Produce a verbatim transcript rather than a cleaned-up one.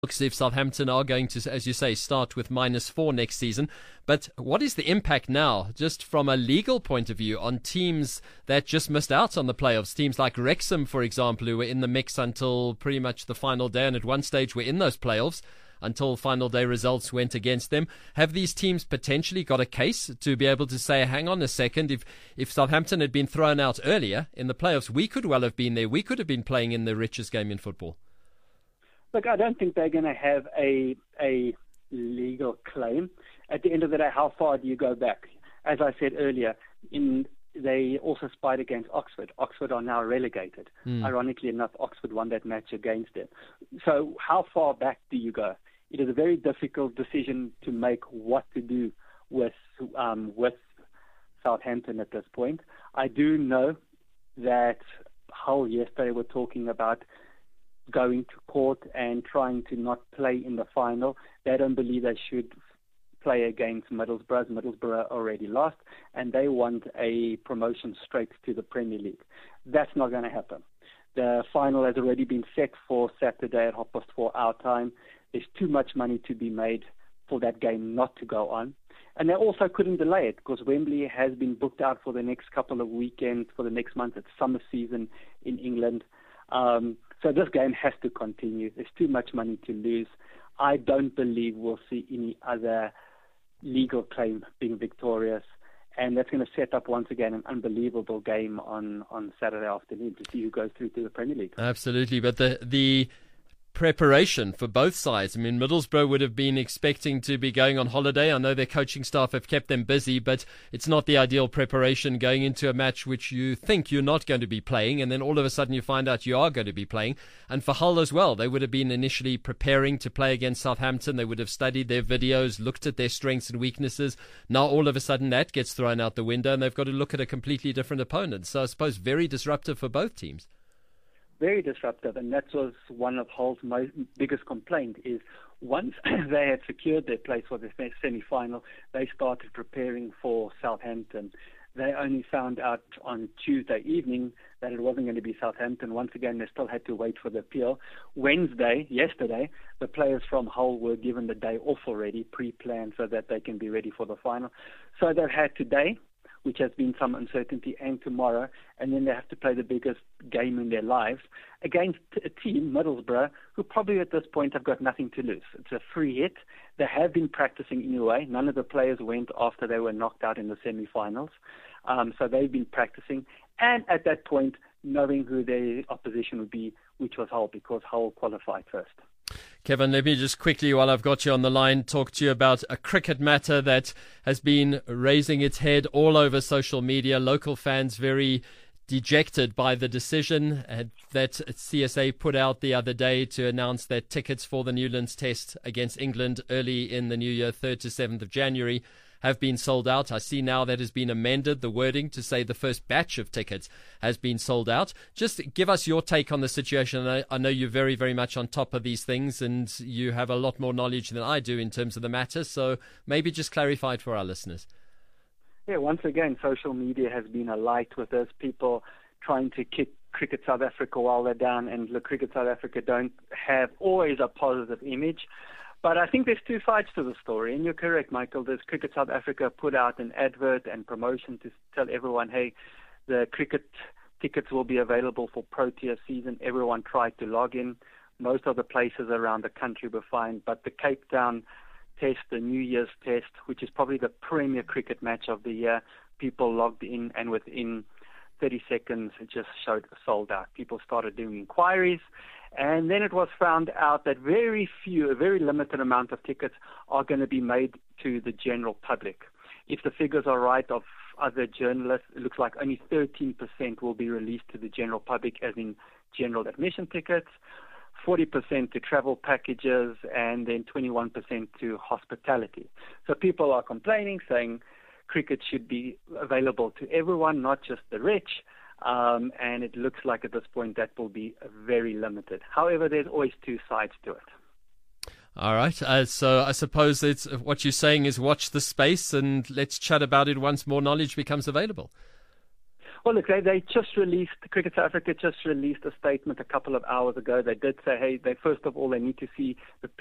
Looks as if Southampton are going to, as you say, start with minus four next season. But what is the impact now, just from a legal point of view, on teams that just missed out on the playoffs? Teams like Wrexham, for example, who were in the mix until pretty much the final day, and at one stage were in those playoffs until final day results went against them. Have these teams potentially got a case to be able to say, hang on a second, if, if Southampton had been thrown out earlier in the playoffs, we could well have been there. We could have been playing in the richest game in football. Look, I don't think they're going to have a a legal claim. At the end of the day, how far do you go back? As I said earlier, in they also spied against Oxford. Oxford are now relegated. Mm. Ironically enough, Oxford won that match against them. So how far back do you go? It is a very difficult decision to make what to do with um, with Southampton at this point. I do know that Hull yesterday were talking about going to court and trying to not play in the final. They don't believe they should play against Middlesbrough. Middlesbrough already lost, and they want a promotion straight to the Premier League. That's not going to happen. The final has already been set for Saturday at half past four our time. There's too much money to be made for that game not to go on. And they also couldn't delay it because Wembley has been booked out for the next couple of weekends, for the next month. It's summer season in England. Um, so this game has to continue. There's too much money to lose. I don't believe we'll see any other legal claim being victorious. And that's going to set up, once again, an unbelievable game on, on Saturday afternoon to see who goes through to the Premier League. Absolutely. But the the preparation for both sides. I mean, Middlesbrough would have been expecting to be going on holiday. I know their coaching staff have kept them busy, but it's not the ideal preparation going into a match which you think you're not going to be playing, and then all of a sudden you find out you are going to be playing. And for Hull as well, they would have been initially preparing to play against Southampton. They would have studied their videos, looked at their strengths and weaknesses. Now all of a sudden that gets thrown out the window and they've got to look at a completely different opponent. So I suppose very disruptive for both teams. Very disruptive, and that was one of Hull's most biggest complaint is once they had secured their place for the semi-final, they started preparing for Southampton. They only found out on Tuesday evening that it wasn't going to be Southampton. Once again, they still had to wait for the appeal. Wednesday, yesterday, the players from Hull were given the day off already, pre-planned, so that they can be ready for the final. So they've had today, which has been some uncertainty, and tomorrow, and then they have to play the biggest game in their lives against a team, Middlesbrough, who probably at this point have got nothing to lose. It's a free hit. They have been practicing anyway. None of the players went after they were knocked out in the semi-finals. Um, so they've been practicing. And at that point, knowing who their opposition would be, which was Hull, because Hull qualified first. Kevin, let me just quickly, while I've got you on the line, talk to you about a cricket matter that has been raising its head all over social media. Local fans very dejected by the decision that C S A put out the other day to announce that tickets for the Newlands Test against England early in the new year, third to seventh of January, have been sold out. I see now that has been amended, the wording, to say the first batch of tickets has been sold out. Just give us your take on the situation. I, I know you're very, very much on top of these things and you have a lot more knowledge than I do in terms of the matter. So maybe just clarify it for our listeners. Yeah, once again, social media has been alight with this. People trying to kick Cricket South Africa while they're down, and look, Cricket South Africa don't have always a positive image. But I think there's two sides to the story, and you're correct, Michael. There's Cricket South Africa put out an advert and promotion to tell everyone, hey, the cricket tickets will be available for Protea season. Everyone tried to log in. Most of the places around the country were fine, but the Cape Town Test, the New Year's Test, which is probably the premier cricket match of the year, people logged in, and within thirty seconds it just showed sold out. People started doing inquiries. And then it was found out that very few, a very limited amount of tickets are going to be made to the general public. If the figures are right of other journalists, it looks like only thirteen percent will be released to the general public, as in general admission tickets, forty percent to travel packages, and then twenty-one percent to hospitality. So people are complaining, saying cricket should be available to everyone, not just the rich. Um, and it looks like at this point that will be very limited. However, there's always two sides to it. All right. Uh, so I suppose it's what you're saying is watch the space and let's chat about it once more knowledge becomes available. Well, look, they, they just released, Cricket South Africa just released a statement a couple of hours ago. They did say, hey, they first of all, they need to see the